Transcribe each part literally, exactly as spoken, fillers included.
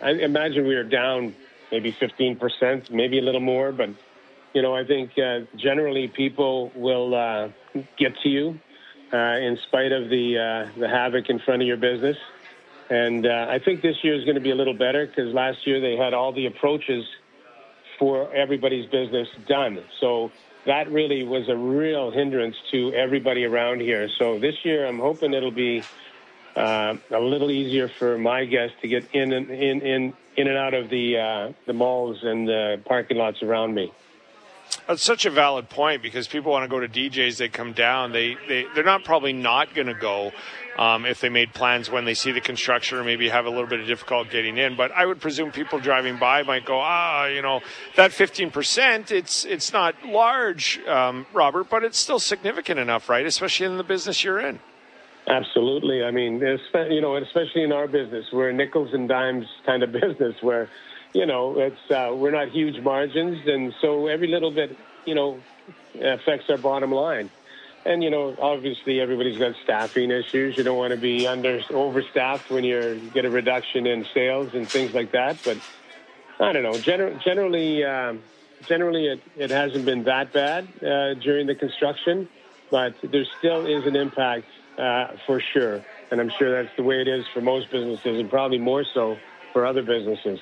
I imagine we are down maybe fifteen percent, maybe a little more. But, you know, I think uh, generally people will uh, get to you uh, in spite of the, uh, the havoc in front of your business. And uh, I think this year is going to be a little better because last year they had all the approaches for everybody's business done. So that really was a real hindrance to everybody around here. So this year I'm hoping it'll be uh, a little easier for my guests to get in and in, in, in and out of the uh, the malls and the parking lots around me. That's such a valid point because people want to go to D Js. They come down. They, they, they're not probably not going to go um, if they made plans when they see the construction or maybe have a little bit of difficulty getting in. But I would presume people driving by might go, ah, you know, that fifteen percent, it's it's not large, um, Robert, but it's still significant enough, right, especially in the business you're in. Absolutely. I mean, you know, especially in our business, we're a nickels and dimes kind of business where, you know, it's uh, we're not huge margins. And so every little bit, you know, affects our bottom line. And, you know, obviously everybody's got staffing issues. You don't want to be under overstaffed when you're, you get a reduction in sales and things like that. But I don't know. Gener- generally, um, generally it, it hasn't been that bad uh, during the construction, but there still is an impact uh, for sure. And I'm sure that's the way it is for most businesses and probably more so for other businesses.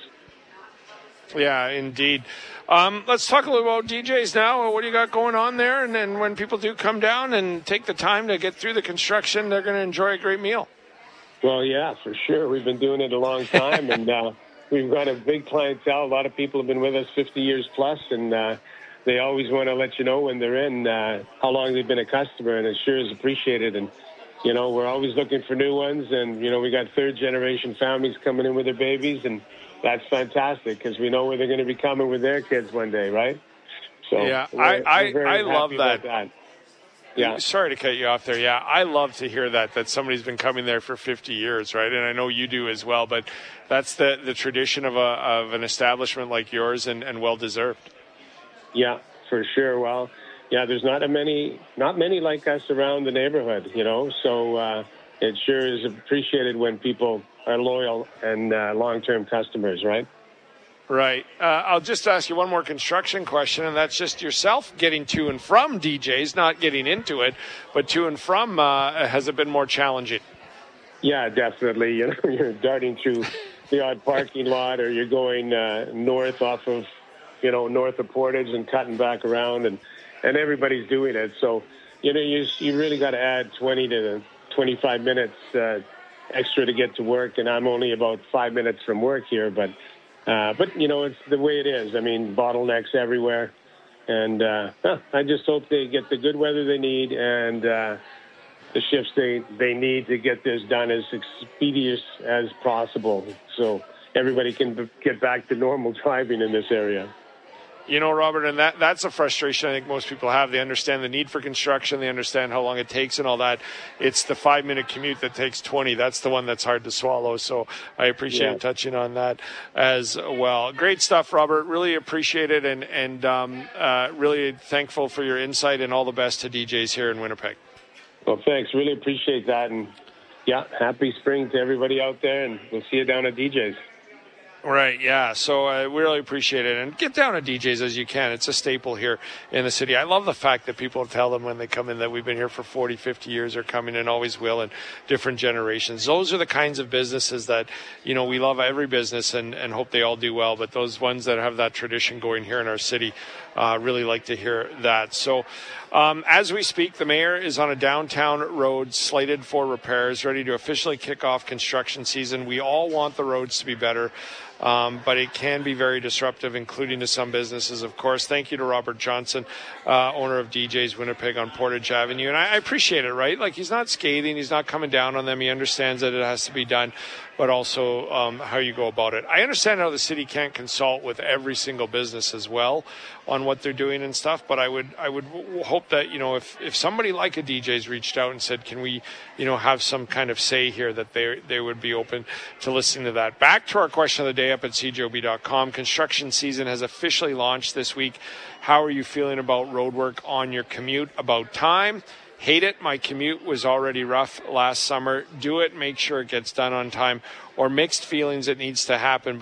Yeah, indeed. Um, let's talk a little about D Js now. What do you got going on there? And then when people do come down and take the time to get through the construction, they're going to enjoy a great meal. Well, yeah, for sure. We've been doing it a long time, and uh, we've got a big clientele. A lot of people have been with us fifty years plus, and uh, they always want to let you know when they're in uh, how long they've been a customer, and it sure is appreciated. And, you know, we're always looking for new ones, and, you know, we got third-generation families coming in with their babies, and that's fantastic because we know where they're going to be coming with their kids one day, right? So yeah, we're, I we're I, I love that. that. Yeah. Sorry to cut you off there. Yeah, I love to hear that, that somebody's been coming there for fifty years, right? And I know you do as well, but that's the, the tradition of a of an establishment like yours and, and well-deserved. Yeah, for sure. Well, yeah, there's not a many, not many like us around the neighborhood, you know, so uh, it sure is appreciated when people are loyal and uh, long-term customers, right? Right. Uh, I'll just ask you one more construction question, and that's just yourself getting to and from D Js, not getting into it, but to and from, uh, has it been more challenging? Yeah, definitely. You know, you're darting through the odd parking lot, or you're going uh, north off of, you know, north of Portage and cutting back around, and, and everybody's doing it. So, you know, you you really got to add twenty to twenty-five minutes uh, extra to get to work, and I'm only about five minutes from work here, but uh, but you know, it's the way it is. I mean, bottlenecks everywhere, and uh, huh, I just hope they get the good weather they need and uh, the shifts they they need to get this done as expeditious as possible, so everybody can b- get back to normal driving in this area. You know, Robert, and that that's a frustration I think most people have. They understand the need for construction. They understand how long it takes and all that. It's the five-minute commute that takes twenty. That's the one that's hard to swallow. So I appreciate yeah. you touching on that as well. Great stuff, Robert. Really appreciate it, and, and um, uh, really thankful for your insight, and all the best to D Js here in Winnipeg. Well, thanks. Really appreciate that. And, yeah, happy spring to everybody out there, and we'll see you down at D Js. Right, yeah. So uh, we really appreciate it. And get down to D Js as you can. It's a staple here in the city. I love the fact that people tell them when they come in that we've been here for forty, fifty years, or coming and always will, and different generations. Those are the kinds of businesses that, you know, we love every business and, and hope they all do well. But those ones that have that tradition going here in our city uh, really like to hear that. So um, as we speak, the mayor is on a downtown road slated for repairs, ready to officially kick off construction season. We all want the roads to be better. Um, but it can be very disruptive, including to some businesses, of course. Thank you to Robert Johnson, uh, owner of D Js Winnipeg on Portage Avenue. And I, I appreciate it, right? Like, he's not scathing. He's not coming down on them. He understands that it has to be done, but also um, how you go about it. I understand how the city can't consult with every single business as well on what they're doing and stuff, but I would I would w- hope that, you know, if, if somebody like a D J's reached out and said, can we, you know, have some kind of say here, that they they would be open to listening to that. Back to our question of the day up at C J O B dot com. Construction season has officially launched this week. How are you feeling about roadwork on your commute? About time? Hate it. My commute was already rough last summer. Do it. Make sure it gets done on time. Or mixed feelings, it needs to happen.